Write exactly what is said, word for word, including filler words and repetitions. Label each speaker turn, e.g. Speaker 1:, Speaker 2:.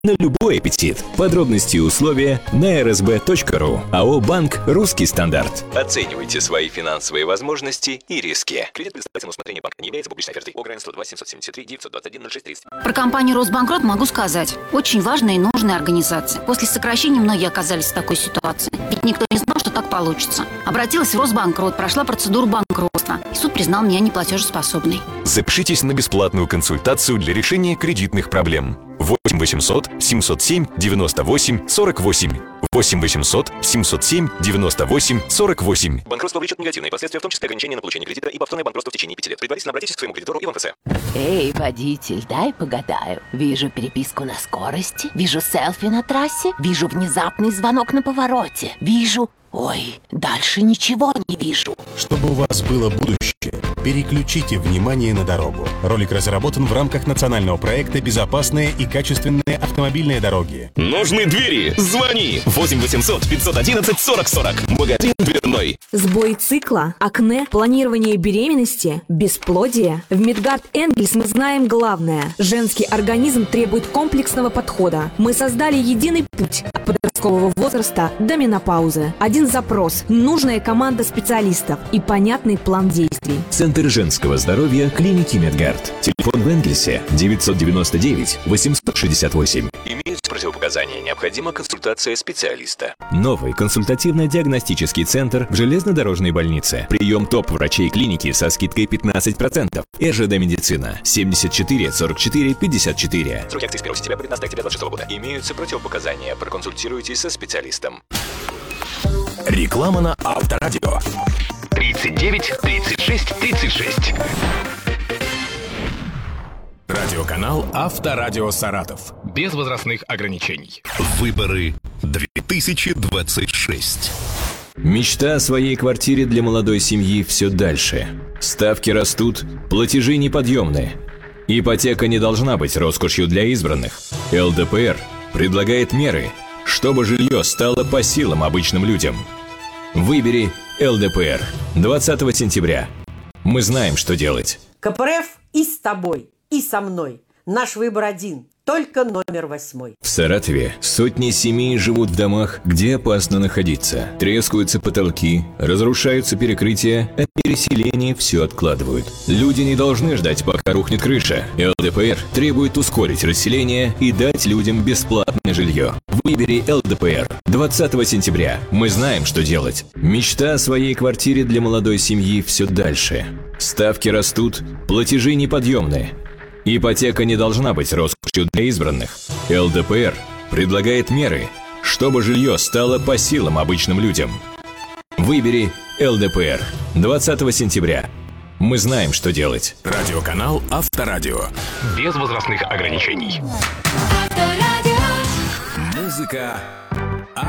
Speaker 1: на любой аппетит. Подробности и условия на эр эс бэ точка ру. АО «Банк Русский стандарт». Оценивайте свои финансовые возможности и риски. Кредит предоставляется на усмотрение банка. Не является публичной офертой. ОГРН сто два семьсот семьдесят три девятьсот двадцать один ноль шесть тридцать.
Speaker 2: Про компанию «Росбанкрот» могу сказать. Очень важная и нужная организация. После сокращения многие оказались в такой ситуации. Ведь никто не знал, что так получится. Обратилась в Росбанкрот, прошла процедуру банкротства. И суд признал меня неплатежеспособной.
Speaker 3: Запишитесь на бесплатную консультацию для решения кредитных проблем. восемь восемьсот семьсот семь девяносто восемь сорок восемь. восемь восемьсот семьсот семь девяносто восемь сорок восемь.
Speaker 1: Банкротство влечет негативные последствия, в том числе ограничение на получение кредита и повторное банкротство в течение пяти лет. Предварительно обратитесь к своему кредитору и в эм эф эс.
Speaker 4: Эй, водитель, дай погадаю. Вижу переписку на скорости, вижу селфи на трассе, вижу внезапный звонок на повороте, вижу... Ой, дальше ничего не вижу.
Speaker 5: Чтобы у вас было будущее, переключите внимание на дорогу. Ролик разработан в рамках национального проекта «Безопасные и качественные автомобильные дороги».
Speaker 6: Нужны двери? Звони! восемь восемьсот пятьсот одиннадцать сорок сорок. Магазин дверной.
Speaker 7: Сбой цикла, акне, планирование беременности, бесплодие. В Медгард Энгельс мы знаем главное. Женский организм требует комплексного подхода. Мы создали единый путь от подросткового возраста до менопаузы. Один запрос, нужная команда специалистов и понятный план действий.
Speaker 1: Центр женского здоровья клиники Медгард. Телефон в Энгельсе девятьсот девяносто девять восемьсот шестьдесят восемь. Имеются противопоказания, необходима консультация специалиста. Новый консультативно-диагностический центр в железнодорожной больнице. Прием топ-врачей клиники со скидкой пятнадцать процентов. РЖД медицина семьдесят четыре сорок четыре пятьдесят четыре. Срок акции с первого сентября по пятнадцатое октября двадцать шестого года. Имеются противопоказания. Проконсультируйтесь со специалистом.
Speaker 6: Реклама на Авторадио. тридцать девять тридцать шесть тридцать шесть.
Speaker 8: Радиоканал Авторадио Саратов. Без возрастных ограничений.
Speaker 6: Выборы две тысячи двадцать шесть.
Speaker 1: Мечта о своей квартире для молодой семьи все дальше. Ставки растут, платежи неподъемны. Ипотека не должна быть роскошью для избранных. эл дэ пэ эр предлагает меры, чтобы жилье стало по силам обычным людям. Выбери эл дэ пэ эр. двадцатого сентября. Мы знаем, что делать.
Speaker 9: ка пэ эр эф и с тобой, и со мной. Наш выбор один. Только номер восьмой.
Speaker 1: В Саратове сотни семей живут в домах, где опасно находиться. Трескаются потолки, разрушаются перекрытия, а переселение все откладывают. Люди не должны ждать, пока рухнет крыша. эл дэ пэ эр требует ускорить расселение и дать людям бесплатное жилье. Выбери эл дэ пэ эр. двадцатого сентября. Мы знаем, что делать. Мечта о своей квартире для молодой семьи все дальше. Ставки растут, платежи неподъемны. Ипотека не должна быть роскошью для избранных. эл дэ пэ эр предлагает меры, чтобы жилье стало по силам обычным людям. Выбери эл дэ пэ эр. двадцатого сентября. Мы знаем, что делать.
Speaker 8: Радиоканал Авторадио. Без возрастных ограничений.
Speaker 6: Музыка